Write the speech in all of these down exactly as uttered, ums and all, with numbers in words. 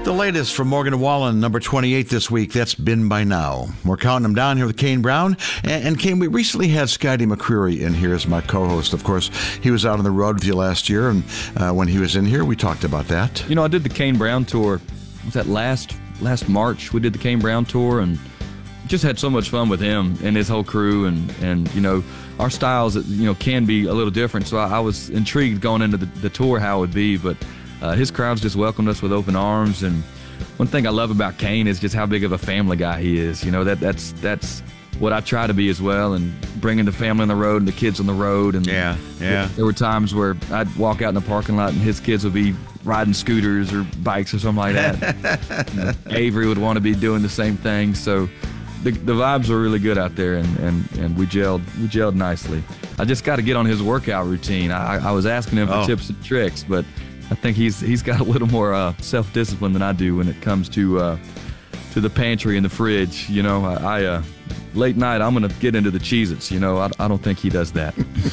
The latest from Morgan Wallen, number twenty-eight this week. That's Been By Now. We're counting them down here with Kane Brown. And, and Kane, we recently had Scotty McCreery in here as my co-host. Of course, he was out on the road with you last year, and uh, when he was in here, we talked about that. You know, I did the Kane Brown tour. Was that last last March? We did the Kane Brown tour, and just had so much fun with him and his whole crew. And, and you know, our styles, you know, can be a little different. So I, I was intrigued going into the, the tour how it would be, but Uh, his crowds just welcomed us with open arms, and one thing I love about Kane is just how big of a family guy he is. You know, that that's that's what I try to be as well, and bringing the family on the road and the kids on the road. And yeah, yeah. There were times where I'd walk out in the parking lot and his kids would be riding scooters or bikes or something like that. You know, Avery would want to be doing the same thing. So the the vibes were really good out there, and, and, and we gelled we gelled nicely. I just got to get on his workout routine. I, I was asking him for oh. tips and tricks, but I think he's he's got a little more uh, self-discipline than I do when it comes to uh, to the pantry and the fridge. You know, I, I uh, late night I'm gonna get into the Cheez-Its. You know, I, I don't think he does that.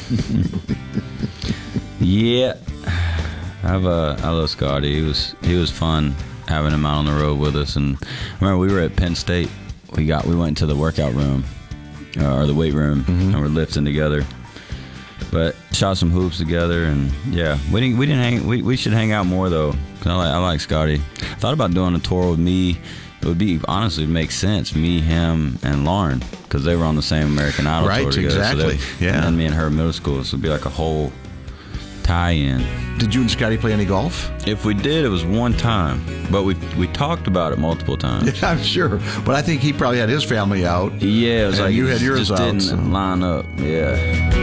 yeah, I've uh, I love Scotty. He was he was fun having him out on the road with us. And I remember we were at Penn State. We got we went to the workout room uh, or the weight room, mm-hmm. and we're lifting together. But shot some hoops together, and yeah, we didn't we didn't hang. We, we should hang out more though, 'cause I like I like Scotty. I thought about doing a tour with me. It would be honestly make sense. Me, him, and Lauren, because they were on the same American Idol right, tour together. Exactly. So yeah. And then me and her middle school, so it'd be like a whole tie-in. Did you and Scotty play any golf? If we did, it was one time, but we we talked about it multiple times. Yeah, I'm sure. But I think he probably had his family out. Yeah, it was and like you had yours just out. Didn't So. line up. Yeah.